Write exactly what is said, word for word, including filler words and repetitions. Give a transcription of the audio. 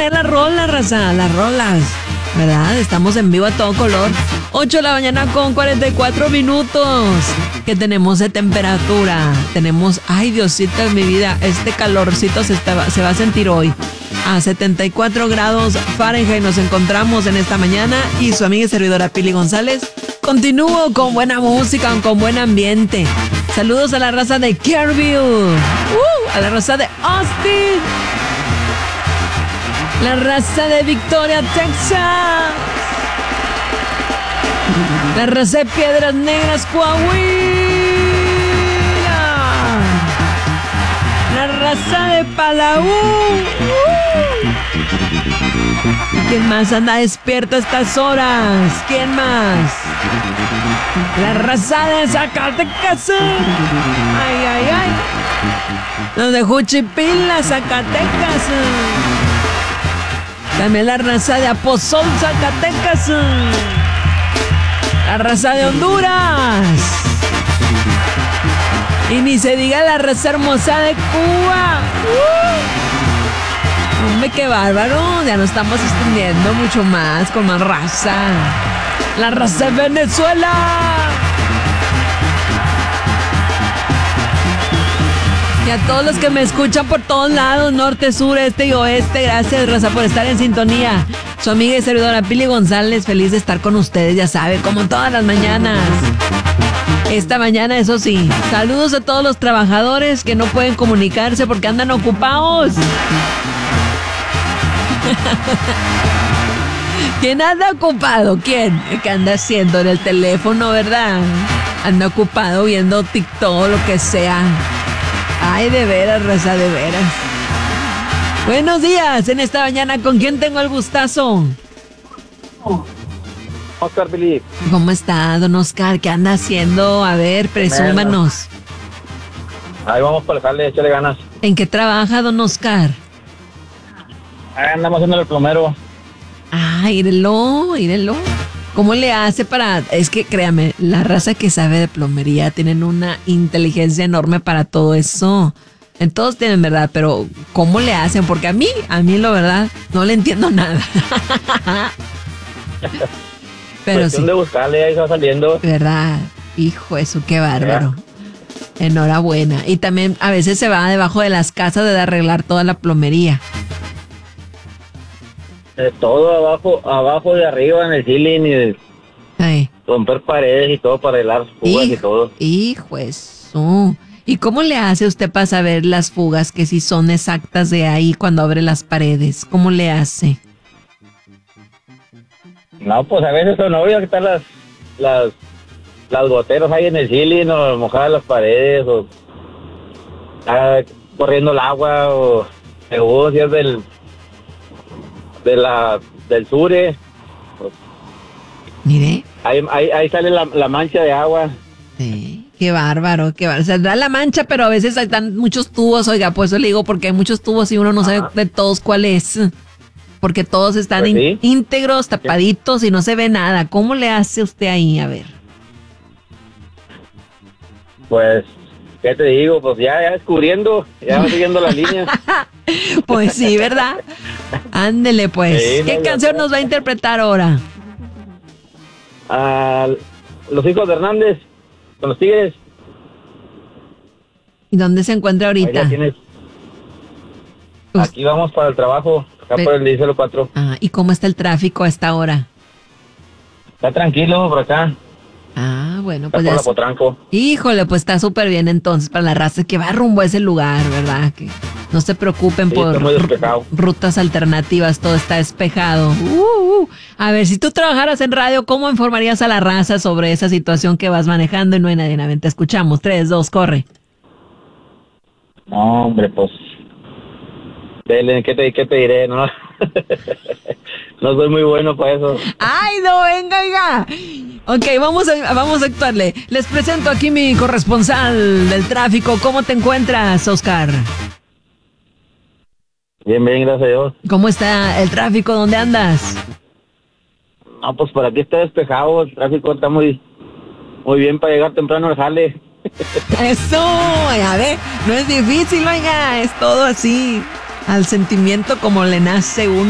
poner las rolas, raza, las rolas, ¿verdad? Estamos en vivo a todo color. ocho de la mañana con cuarenta y cuatro minutos. ¿Qué tenemos de temperatura? Tenemos, ay Diosito de mi vida, este calorcito se, está, se va a sentir hoy. A setenta y cuatro grados Fahrenheit nos encontramos en esta mañana y su amiga y servidora Pili González. Continúo con buena música, con buen ambiente. Saludos a la raza de Kerrville, uh, a la raza de Austin, la raza de Victoria, Texas, la raza de Piedras Negras, Coahuila, la raza de Palau. Uh. ¿Quién más anda despierto a estas horas? ¿Quién más? La raza de Zacatecas. Ay, ay, ay. Los de Juchipila, Zacatecas. También la raza de Aposol, Zacatecas. La raza de Honduras. Y ni se diga la raza hermosa de Cuba. ¡Uh! Hombre, qué bárbaro. Ya nos estamos extendiendo mucho más, con más raza. La raza de Venezuela. Y a todos los que me escuchan por todos lados, norte, sur, este y oeste, gracias, raza, por estar en sintonía. Su amiga y servidora Pili González, feliz de estar con ustedes, ya sabe, como todas las mañanas. Esta mañana, eso sí, saludos a todos los trabajadores que no pueden comunicarse porque andan ocupados. ¿Quién anda ocupado? ¿Quién? ¿Qué anda haciendo en el teléfono, verdad? Anda ocupado viendo TikTok, lo que sea. Ay, de veras, raza, de veras. Buenos días, en esta mañana, ¿con quién tengo el gustazo? Oscar Billy. ¿Cómo está, don Oscar? ¿Qué anda haciendo? A ver, presúmanos. Ahí vamos para dejarle, échale ganas. ¿En qué trabaja, don Oscar? Ahí andamos haciendo el plomero. Ah, írelo, írelo. ¿Cómo le hace para...? Es que créame, la raza que sabe de plomería tienen una inteligencia enorme para todo eso. En todos tienen, ¿verdad? Pero ¿cómo le hacen? Porque a mí, a mí, la verdad, no le entiendo nada. Pero cuestión sí. de buscarle, ahí va saliendo. ¿Verdad? Hijo, eso, qué bárbaro. Yeah. Enhorabuena. Y también a veces se va debajo de las casas de arreglar toda la plomería. De todo abajo, abajo de arriba en el ceiling y de Ay. romper paredes y todo para arreglar fugas y, y todo. Hijo, eso. ¿Y cómo le hace usted para saber las fugas que si son exactas de ahí cuando abre las paredes? ¿Cómo le hace? No, pues a veces son obvias que están las, las, las goteras ahí en el ceiling o mojadas las paredes o ah, corriendo el agua o según si es del de la del sure. Pues, mire. Ahí, ahí, ahí sale la, la mancha de agua. Sí, qué bárbaro, qué bárbaro. O sea, da la mancha, pero a veces están muchos tubos, oiga, pues eso le digo, porque hay muchos tubos y uno no Ajá. sabe de todos cuál es. Porque todos están pues sí. in, íntegros, tapaditos y no se ve nada. ¿Cómo le hace usted ahí? A ver. Pues, ¿qué te digo? Pues ya, ya descubriendo, ya va siguiendo la línea. Pues sí, ¿verdad? Ándele, pues. Sí, ¿qué no, canción no. nos va a interpretar ahora? A Los Hijos de Hernández, con los Tigres. ¿Y dónde se encuentra ahorita? Tienes... Aquí vamos para el trabajo, acá Pero... por el diez cero cuatro. Ah, ¿y cómo está el tráfico a esta hora? Está tranquilo por acá. Ah, bueno, está pues por ya... la Potranco. Híjole, pues está súper bien entonces para la raza que va rumbo a ese lugar, ¿verdad? Que no se preocupen sí, por r- rutas alternativas, todo está despejado. Uh, uh. A ver, si tú trabajaras en radio, ¿cómo informarías a la raza sobre esa situación que vas manejando? Y no hay nadie, nadie. Te escuchamos. Tres, dos, corre. No, hombre, pues... ¿Qué te, qué te diré? No, no soy muy bueno para eso. ¡Ay, no, venga, venga! Ok, vamos a, vamos a actuarle. Les presento aquí mi corresponsal del tráfico. ¿Cómo te encuentras, Oscar? Bien, bien, gracias a Dios. ¿Cómo está el tráfico? ¿Dónde andas? No, pues por aquí está despejado. El tráfico está muy, muy bien para llegar temprano al jale. Eso, a ver, no es difícil, oiga, es todo así. Al sentimiento como le nace uno.